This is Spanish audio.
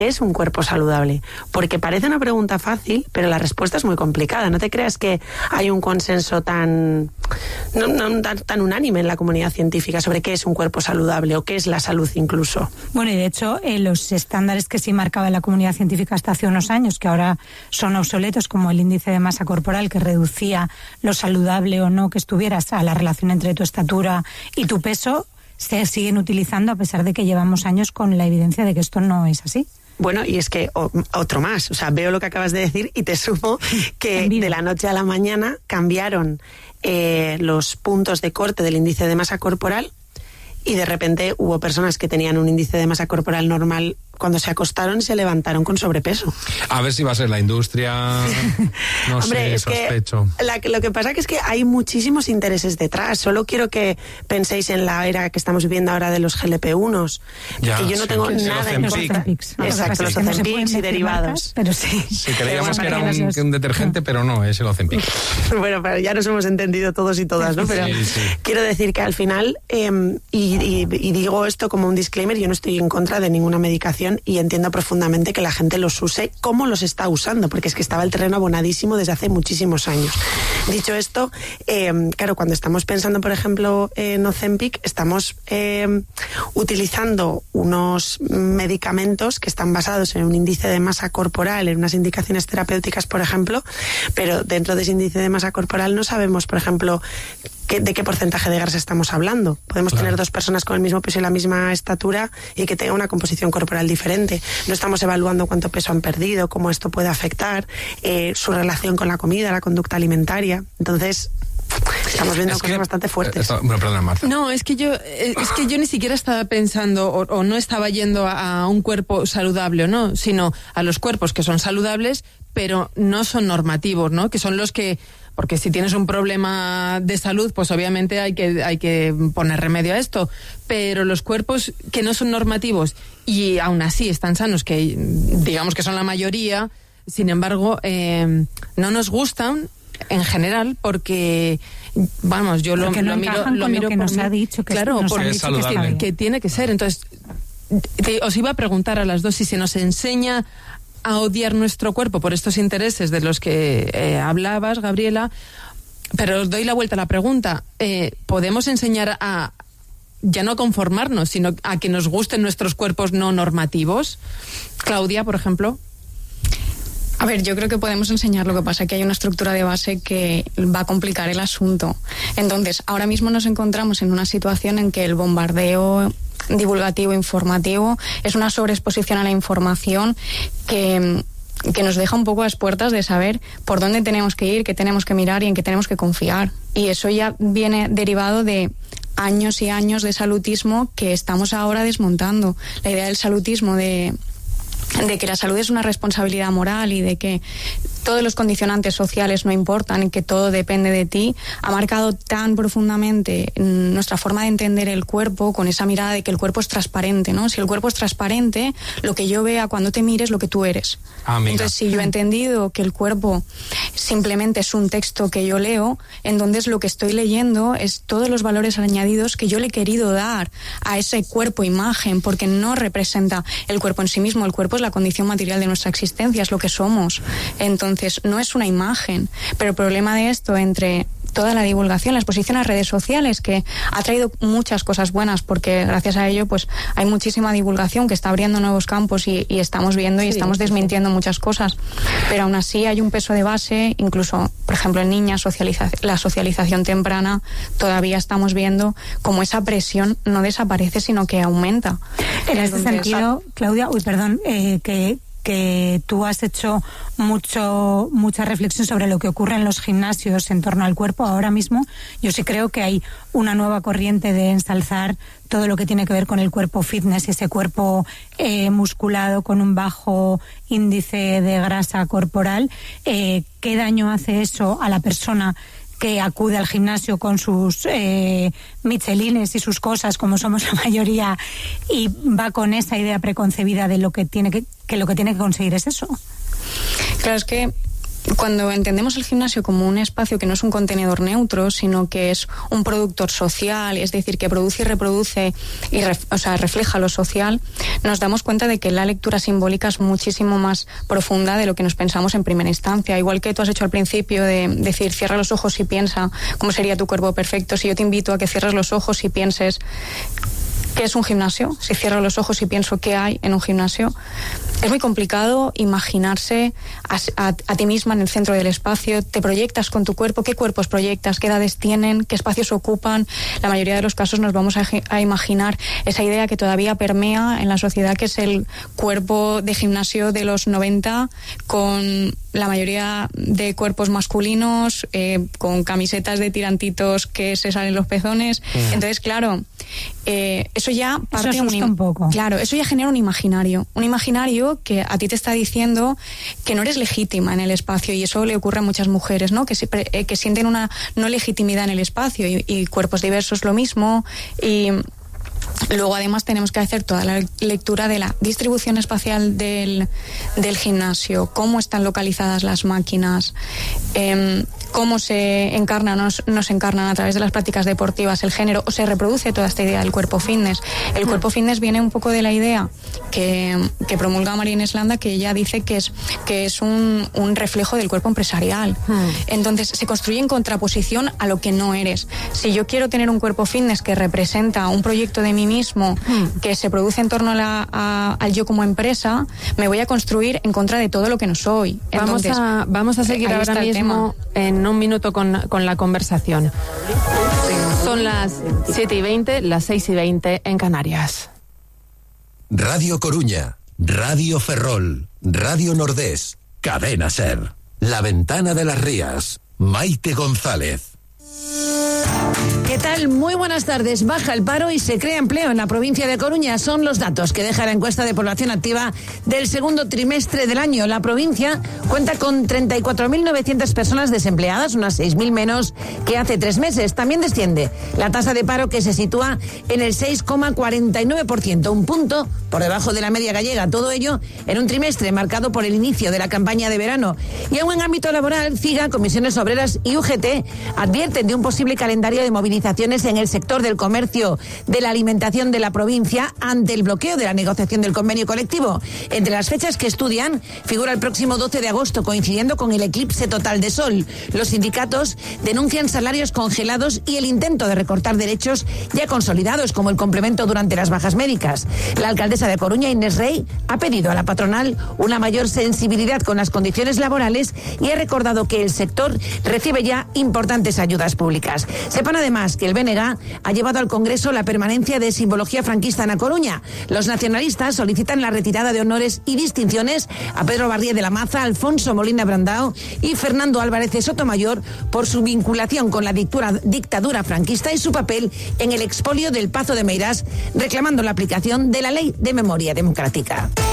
es un cuerpo saludable? Porque parece una pregunta fácil, pero la respuesta es muy complicada. No te creas que hay un consenso tan unánime en la comunidad científica sobre qué es un cuerpo saludable o qué es la salud incluso. Bueno, y de hecho, los estándares que sí marcaba la comunidad científica hasta hace unos años, que ahora son obsoletos, como el índice de masa corporal, que reducía lo saludable o no que estuvieras a la relación entre tu estatura y tu peso, se siguen utilizando a pesar de que llevamos años con la evidencia de que esto no es así. Bueno, y es que otro más, o sea, veo lo que acabas de decir y te sumo que de la noche a la mañana cambiaron los puntos de corte del índice de masa corporal y de repente hubo personas que tenían un índice de masa corporal normal cuando se acostaron y se levantaron con sobrepeso. A ver si va a ser la industria, no Hombre, sé, sospecho. Lo que pasa que es que hay muchísimos intereses detrás. Solo quiero que penséis en la era que estamos viviendo ahora de los GLP-1s. Ya, que yo no tengo nada en contra. Exacto, los Ozempics y derivados. Pero sí. Sí, creíamos que era un detergente, pero no, es el Ozempic. Bueno, pero ya nos hemos entendido todos y todas, ¿no? Pero sí. Quiero decir que al final, y digo esto como un disclaimer, yo no estoy en contra de ninguna medicación y entiendo profundamente que la gente los use como los está usando, porque es que estaba el terreno abonadísimo desde hace muchísimos años. Dicho esto, claro, cuando estamos pensando, por ejemplo, en Ozempic, estamos utilizando unos medicamentos que están basados en un índice de masa corporal, en unas indicaciones terapéuticas, por ejemplo, pero dentro de ese índice de masa corporal no sabemos, por ejemplo, de qué porcentaje de grasa estamos hablando. Podemos tener dos personas con el mismo peso y la misma estatura y que tengan una composición corporal diferente. No estamos evaluando cuánto peso han perdido, cómo esto puede afectar su relación con la comida, la conducta alimentaria. Entonces, estamos viendo cosas bastante fuertes. Bueno, perdona, Marta. No, es que yo ni siquiera estaba pensando o no estaba yendo a un cuerpo saludable o no, sino a los cuerpos que son saludables, pero no son normativos, ¿no? Que son los que... Porque si tienes un problema de salud, pues obviamente hay que poner remedio a esto. Pero los cuerpos que no son normativos y aún así están sanos, que digamos que son la mayoría, sin embargo, no nos gustan en general porque, vamos, yo lo miro que nos ha dicho que claro, que tiene que ser. Entonces, os iba a preguntar a las dos si se nos enseña a odiar nuestro cuerpo por estos intereses de los que hablabas, Gabriela, pero os doy la vuelta a la pregunta. ¿Podemos enseñar a ya no conformarnos, sino a que nos gusten nuestros cuerpos no normativos? Claudia, por ejemplo. A ver, yo creo que podemos enseñar, lo que pasa es que hay una estructura de base que va a complicar el asunto. Entonces, ahora mismo nos encontramos en una situación en que el bombardeo divulgativo, informativo, es una sobreexposición a la información que nos deja un poco a las puertas de saber por dónde tenemos que ir, qué tenemos que mirar y en qué tenemos que confiar. Y eso ya viene derivado de años y años de salutismo que estamos ahora desmontando. La idea del salutismo de que la salud es una responsabilidad moral y de que todos los condicionantes sociales no importan y que todo depende de ti, ha marcado tan profundamente nuestra forma de entender el cuerpo, con esa mirada de que el cuerpo es transparente, ¿no? Si el cuerpo es transparente, lo que yo vea cuando te mires es lo que tú eres. Entonces, si yo he entendido que el cuerpo simplemente es un texto que yo leo, entonces lo que estoy leyendo es todos los valores añadidos que yo le he querido dar a ese cuerpo-imagen, porque no representa el cuerpo en sí mismo. El cuerpo es la condición material de nuestra existencia, es lo que somos. Entonces, no es una imagen. Pero el problema de esto, entre toda la divulgación, la exposición a redes sociales, que ha traído muchas cosas buenas, porque gracias a ello pues hay muchísima divulgación que está abriendo nuevos campos y estamos viendo y estamos desmintiendo muchas cosas. Pero aún así hay un peso de base, incluso, por ejemplo, en niñas, la socialización temprana, todavía estamos viendo cómo esa presión no desaparece, sino que aumenta. En este sentido, Claudia, que tú has hecho mucha reflexión sobre lo que ocurre en los gimnasios en torno al cuerpo. Ahora mismo yo sí creo que hay una nueva corriente de ensalzar todo lo que tiene que ver con el cuerpo fitness, ese cuerpo musculado con un bajo índice de grasa corporal. ¿Qué daño hace eso a la persona que acude al gimnasio con sus michelines y sus cosas, como somos la mayoría, y va con esa idea preconcebida de lo que tiene que lo que tiene que conseguir es eso? Claro, es que cuando entendemos el gimnasio como un espacio que no es un contenedor neutro, sino que es un productor social, es decir, que produce y reproduce y refleja lo social, nos damos cuenta de que la lectura simbólica es muchísimo más profunda de lo que nos pensamos en primera instancia. Igual que tú has hecho al principio de decir, cierra los ojos y piensa cómo sería tu cuerpo perfecto. Si yo te invito a que cierres los ojos y pienses ¿qué es un gimnasio? Si cierro los ojos y pienso qué hay en un gimnasio, es muy complicado imaginarse a ti misma en el centro del espacio. Te proyectas con tu cuerpo, qué cuerpos proyectas, qué edades tienen, qué espacios ocupan. La mayoría de los casos nos vamos a imaginar esa idea que todavía permea en la sociedad, que es el cuerpo de gimnasio de los 90, con la mayoría de cuerpos masculinos, con camisetas de tirantitos que se salen los pezones. Entonces, claro, eso ya parte eso asusta un poco. Claro, eso ya genera un imaginario que a ti te está diciendo que no eres legítima en el espacio, y eso le ocurre a muchas mujeres, ¿no? Que sienten una no legitimidad en el espacio, y cuerpos diversos lo mismo. Y luego además tenemos que hacer toda la lectura de la distribución espacial del gimnasio, cómo están localizadas las máquinas, cómo se encarnan o no se encarnan a través de las prácticas deportivas el género, o se reproduce toda esta idea del cuerpo fitness. El cuerpo fitness viene un poco de la idea que promulga María Inés Landa, que ella dice que es un reflejo del cuerpo empresarial. Entonces se construye en contraposición a lo que no eres. Si yo quiero tener un cuerpo fitness que representa un proyecto de mí mismo, que se produce en torno al yo como empresa, me voy a construir en contra de todo lo que no soy. Entonces, vamos a seguir ahora mismo en un minuto con la conversación. Son las 7:20, las 6:20 en Canarias. Radio Coruña, Radio Ferrol, Radio Nordés, Cadena Ser, La Ventana de las Rías, Maite González. ¿Qué tal? Muy buenas tardes. Baja el paro y se crea empleo en la provincia de Coruña. Son los datos que deja la encuesta de población activa del segundo trimestre del año. La provincia cuenta con 34.900 personas desempleadas, unas 6.000 menos que hace 3 meses. También desciende la tasa de paro, que se sitúa en el 6,49%, un punto por debajo de la media gallega. Todo ello en un trimestre marcado por el inicio de la campaña de verano. Y aún en ámbito laboral, CIGA, Comisiones Obreras y UGT advierten de un posible calendario de movilizaciones en el sector del comercio, de la alimentación de la provincia ante el bloqueo de la negociación del convenio colectivo. Entre las fechas que estudian figura el próximo 12 de agosto, coincidiendo con el eclipse total de sol. Los sindicatos denuncian salarios congelados y el intento de recortar derechos ya consolidados, como el complemento durante las bajas médicas. La alcaldesa de Coruña, Inés Rey, ha pedido a la patronal una mayor sensibilidad con las condiciones laborales y ha recordado que el sector recibe ya importantes ayudas públicas. Sepan además que el BNG ha llevado al Congreso la permanencia de simbología franquista en A Coruña. Los nacionalistas solicitan la retirada de honores y distinciones a Pedro Barrié de la Maza, Alfonso Molina Brandao y Fernando Álvarez de Sotomayor por su vinculación con la dictadura franquista y su papel en el expolio del Pazo de Meirás, reclamando la aplicación de la Ley de Memoria Democrática.